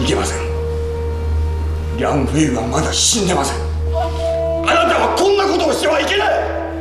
いけません。リャン・フェイはまだ死んでません。あなたはこんなことをしてはいけない。